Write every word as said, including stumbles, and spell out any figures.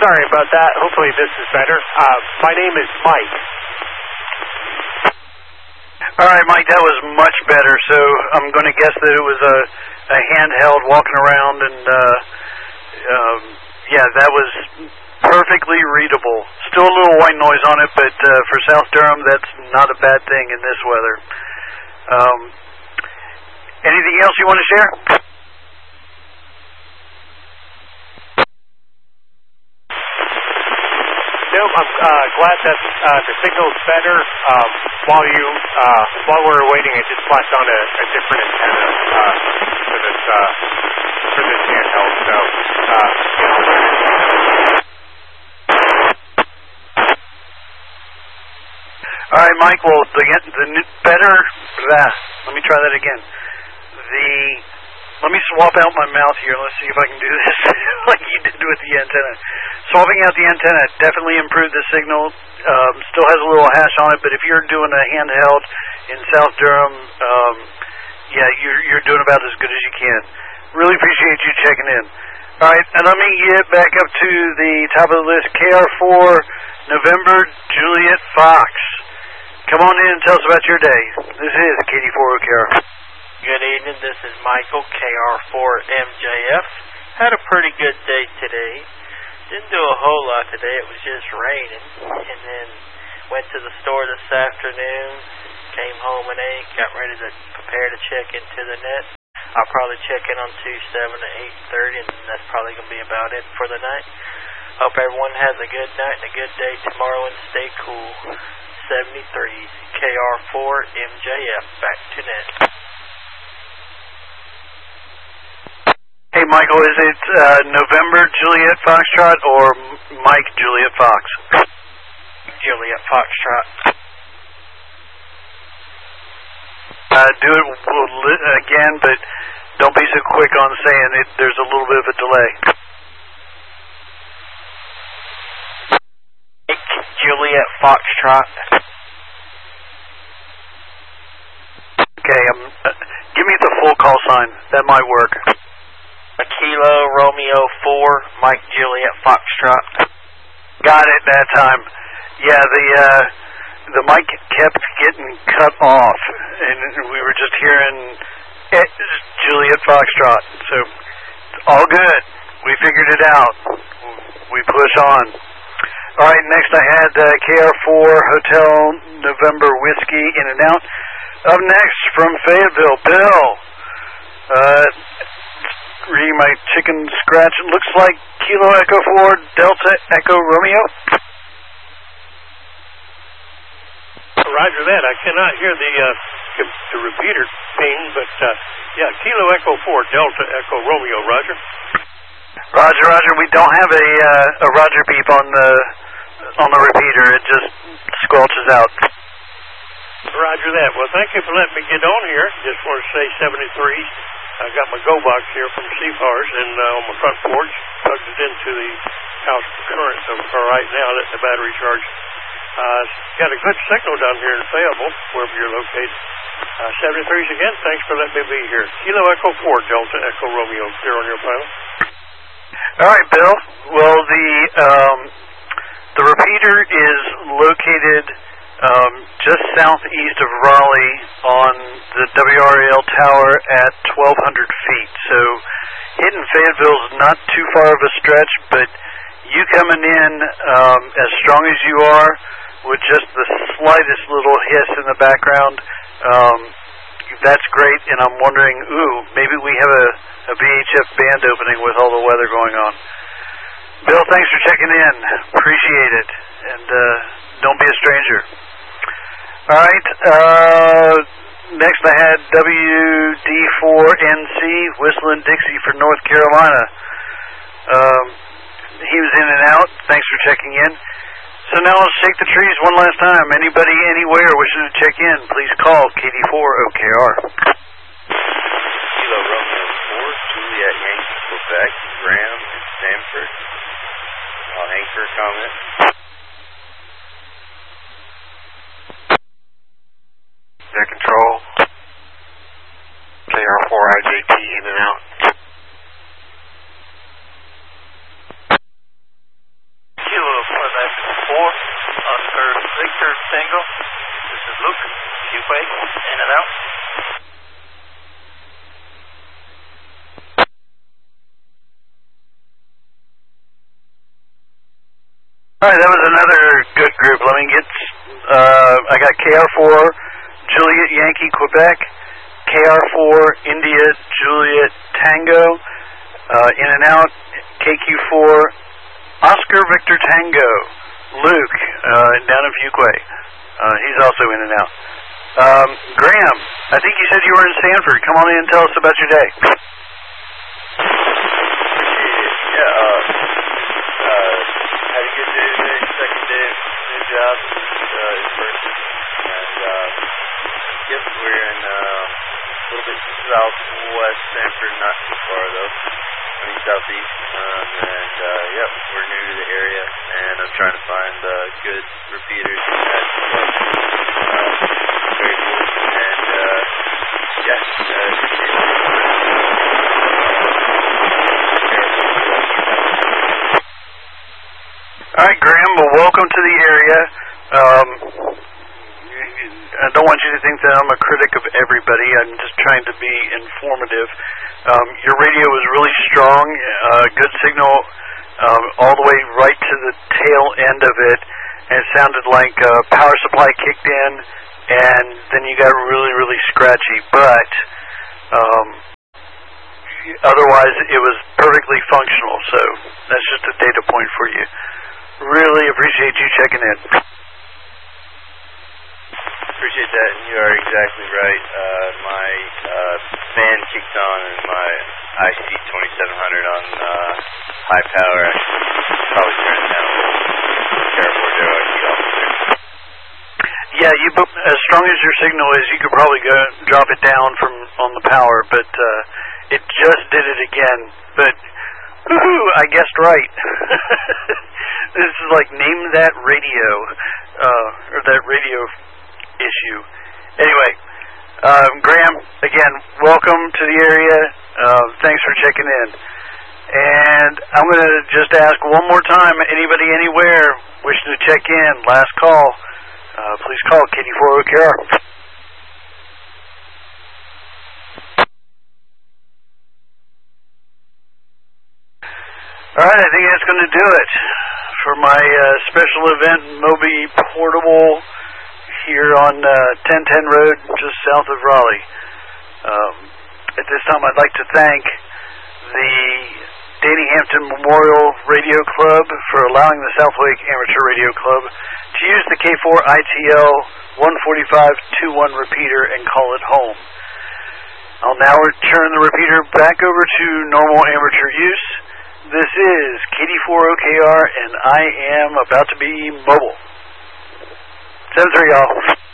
Sorry about that. Hopefully this is better. Uh, my name is Mike. All right, Mike, that was much better. So I'm going to guess that it was a, a handheld walking around, and uh, um, yeah, that was perfectly readable. Still a little white noise on it, but uh, for South Durham, that's not a bad thing in this weather. Um, anything else you want to share? No, I'm uh, glad that uh, the signal's better. Um, while you uh, while we were waiting, it just flashed on a, a different antenna uh, for this uh, for this handheld. So, uh, you know. All right, Mike. Well, the the better. Ah, let me try that again. The let me swap out my mouth here. Let's see if I can do this like you did with the antenna. Swapping out the antenna definitely improved the signal. Um, still has a little hash on it, but if you're doing a handheld in South Durham, um, yeah, you're you're doing about as good as you can. Really appreciate you checking in. All right, and let me get back up to the top of the list. K R four, November, Juliet Fox. Come on in and tell us about your day. This is K D four O K R. Good evening, this is Michael, K R four M J F. Had a pretty good day today. Didn't do a whole lot today, it was just raining. And then went to the store this afternoon, came home and ate, got ready to prepare to check into the net. I'll probably check in on two seven to eight thirty, and that's probably going to be about it for the night. Hope everyone has a good night and a good day tomorrow, and stay cool. seventy-three, K R four M J F, back to net. Hey, Michael, is it uh, November Juliet Foxtrot or Mike Juliet Fox? Juliet Foxtrot. Uh, do it again, but don't be so quick on saying it. There's a little bit of a delay. Mike Juliet Foxtrot. Okay, um, uh, give me the full call sign. That might work. A Kilo Romeo four, Mike Juliet Foxtrot. Got it that time. Yeah, the uh, the mic kept getting cut off, and we were just hearing eh, Juliet Foxtrot. So, all good. We figured it out. We push on. All right, next I had uh, K R four Hotel November Whiskey In and Out. Up next from Fayetteville, Bill. Uh, reading my chicken scratch. It looks like Kilo Echo four Delta Echo Romeo. Roger that. I cannot hear the uh, the repeater ping, but uh, yeah, Kilo Echo four Delta Echo Romeo. Roger. Roger, Roger. We don't have a uh, a Roger beep on the on the repeater. It just squelches out. Roger that. Well, thank you for letting me get on here. Just want to say seventy-three. I got my go box here from Seafars and uh, on my front porch. Plugged it into the house current so for right now. Let the battery charge. Uh, got a good signal down here in Fayetteville, wherever you're located. Uh, seventy-threes again. Thanks for letting me be here. Kilo Echo four Delta Echo Romeo clear on your panel. All right, Bill. Well, the um, the repeater is located um, just southeast of Raleigh on the W R L tower at twelve hundred feet. So hitting Fayetteville is not too far of a stretch, but you coming in um, as strong as you are, with just the slightest little hiss in the background, um, that's great. And I'm wondering, ooh, maybe we have a, a V H F band opening with all the weather going on. Bill, thanks for checking in. Appreciate it. And uh, don't be a stranger. All right. Uh, next I had W D four N C, Whistling Dixie for North Carolina. Um, he was in and out. Thanks for checking in. So now let's shake the trees one last time. Anybody, anywhere wishing to check in, please call K D four O K R. Kilo Romeo four, Juliet Yankee, Quebec, Graham, and Stanford. I'll anchor comment. Air control. K R four I J T in and out. Charlie, in and out. All right, that was another good group. Let me get, uh, I got K R four, Juliet Yankee, Quebec, K R four, India, Juliet Tango, uh, in and out, K Q four, Oscar Victor Tango, Luke, uh, down in Fuquay. Uh, he's also in and out. Um, Graham, I think you said you were in Sanford. Come on in and tell us about your day. Yeah, uh, uh, had a good day today, second day, new job, uh, in person, and, uh, yep, we're in, uh, a little bit southwest Sanford, not too far though, I mean southeast, um, and, uh, yep, we're new to the area, and I'm trying to find, uh, good repeaters in that, uh, very cool, and, uh, yeah, uh, All right, Graham, well, welcome to the area. Um, I don't want you to think that I'm a critic of everybody. I'm just trying to be informative. Um, your radio was really strong, uh, good signal um, all the way right to the tail end of it, and it sounded like uh, power supply kicked in, and then you got really, really scratchy. But um, otherwise, it was perfectly functional, so that's just a data point for you. Really appreciate you checking in. Appreciate that, and you are exactly right. Uh, my uh, fan kicked on in my I C twenty-seven hundred on uh, high power. I probably turned it down a little. Careful, Joe. I keep off there. Yeah, you as strong as your signal is, you could probably go drop it down from on the power, but uh, it just did it again. But woohoo, I guessed right. This is like name that radio, uh, or that radio issue. Anyway, um, Graham, again, welcome to the area. Uh, thanks for checking in. And I'm going to just ask one more time, anybody anywhere wishing to check in, last call, uh, please call K D four O K R. All right, I think that's going to do it for my uh, special event Moby Portable here on uh, ten ten Road, just south of Raleigh. Um, at this time, I'd like to thank the Danny Hampton Memorial Radio Club for allowing the Southwick Amateur Radio Club to use the K four I T L one forty-five twenty-one repeater and call it home. I'll now turn the repeater back over to normal amateur use. This is K D four O K R, and I am about to be mobile. seven three, y'all.